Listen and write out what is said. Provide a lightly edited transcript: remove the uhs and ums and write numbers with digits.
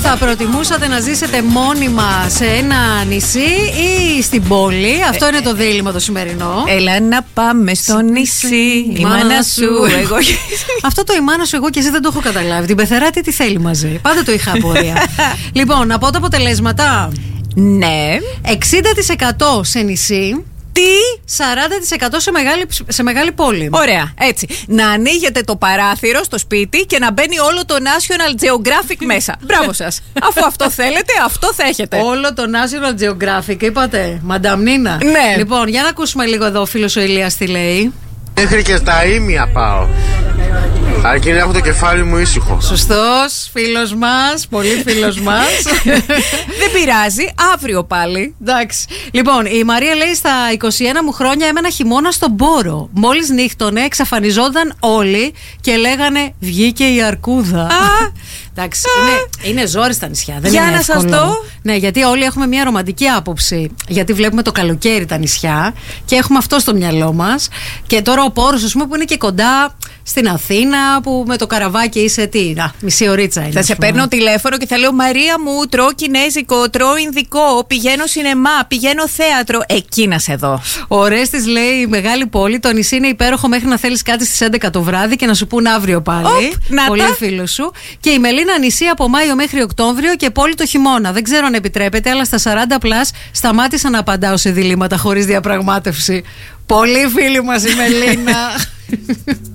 Θα προτιμούσατε να ζήσετε μόνιμα σε ένα νησί ή στην πόλη? Αυτό είναι το δίλημμα το σημερινό. Έλα να πάμε στο νησί. Η μάνα σου, εγώ. Αυτό το η μάνα σου, εγώ και εσύ δεν το έχω καταλάβει. Την πεθεράτη τι θέλει μαζί. Πάντα το είχα απορία. Λοιπόν, από τα αποτελέσματα. Ναι. 60% σε νησί. Τι? 40% σε μεγάλη πόλη. Ωραία, έτσι. Να ανοίγετε το παράθυρο στο σπίτι και να μπαίνει όλο το National Geographic μέσα. Μπράβο σας. Αφού αυτό θέλετε, αυτό θα έχετε. Όλο το National Geographic, είπατε. Μανταμ Νίνα. Ναι. Λοιπόν, για να ακούσουμε λίγο εδώ ο φίλος ο Ηλίας τι λέει. Μέχρι και στα ήμια πάω. Αρκεί να έχω το κεφάλι μου ήσυχο. Σωστός, φίλος μας, πολύ φίλος μας. Δεν πειράζει, αύριο πάλι. Εντάξει. Λοιπόν, η Μαρία λέει στα 21 μου χρόνια έμενα χειμώνα στον Πόρο. Μόλις νύχτωνε, εξαφανιζόταν όλοι και λέγανε βγήκε η αρκούδα. Εντάξει, είναι ζόρι στα νησιά. Δεν για είναι να σας το. Ναι, γιατί όλοι έχουμε μια ρομαντική άποψη. Γιατί βλέπουμε το καλοκαίρι τα νησιά και έχουμε αυτό στο μυαλό μας. Και τώρα ο Πόρος, ας πούμε, που είναι και κοντά στην Αθήνα, που με το καραβάκι είσαι μισή ωρίτσα είναι. Θα σε παίρνω τηλέφωνο και θα λέω Μαρία μου, τρώω κινέζικο, τρώω ινδικό, πηγαίνω σινεμά, πηγαίνω θέατρο. Εκεί να σε δω. Ο Ρέστης λέει: η μεγάλη πόλη, το νησί είναι υπέροχο μέχρι να θέλεις κάτι στις 11 το βράδυ και να σου πούν αύριο πάλι. Πολύ φίλο σου. Και η Μελίνα νησί από Μάιο μέχρι Οκτώβριο και πόλη το χειμώνα. Δεν ξέρω αν επιτρέπεται, αλλά στα 40+ σταμάτησα να απαντάω σε διλήμματα χωρίς διαπραγμάτευση. Πολύ φίλη μας η Μελίνα.